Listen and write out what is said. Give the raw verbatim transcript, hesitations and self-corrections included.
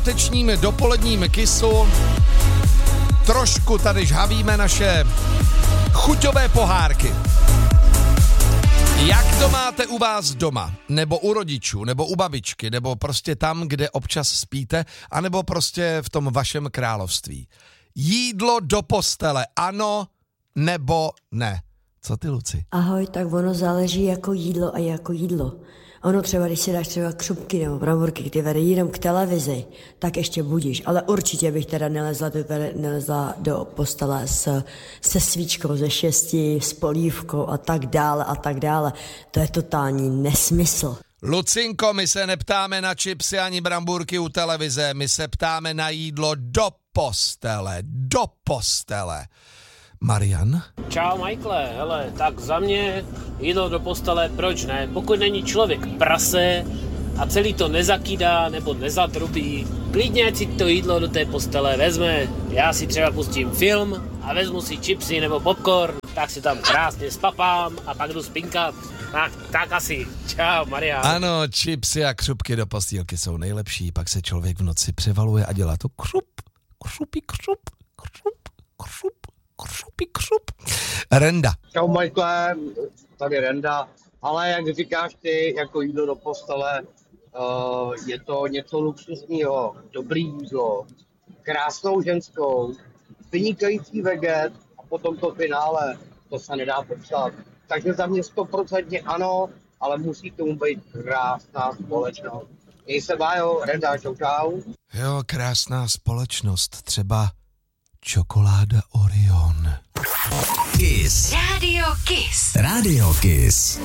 pátečním dopoledním kysu trošku tady žhavíme naše chuťové pohárky. Jak to máte u vás doma, nebo u rodičů, nebo u babičky, nebo prostě tam, kde občas spíte, anebo prostě v tom vašem království? Jídlo do postele, ano nebo ne? Co ty, Luci? Ahoj, tak ono záleží jako jídlo a jako jídlo. Ono třeba, když si dáš třeba křupky nebo bramburky, ty vede jenom k televizi, tak ještě budíš. Ale určitě bych teda nelezla do, nelezla do postele s, se svíčkou ze šesti, s polívkou a tak dále a tak dále. To je totální nesmysl. Lucinko, my se neptáme na čipsy ani bramburky u televize, my se ptáme na jídlo do postele, do postele. Marian? Čau, Michaele, hele, tak za mě jídlo do postele, proč ne? Pokud není člověk prase a celý to nezakýdá nebo nezadrubí, klidně si to jídlo do té postele vezme. Já si třeba pustím film a vezmu si chipsy nebo popcorn, tak si tam krásně spapám a pak jdu spinkat. Tak, tak asi. Čau, Marian. Ano, chipsy a křupky do postýlky jsou nejlepší, pak se člověk v noci převaluje a dělá to křup, křupí, křup, křup, křup. Křupí, křup. Renda. Čau, Michaele, tady Renda. Ale jak říkáš ty, jako jídlo do postele, uh, je to něco luxusního, dobrý jídlo, krásnou ženskou, vynikající veget a potom to finále, to se nedá popsat. Takže za mě stoprocentně ano, ale musí tomu být krásná společnost. Měj se, bájo, Renda, čau, čau. Jo, krásná společnost, třeba čokoláda Orion. Kiss. Radio Kiss. Radio Kiss.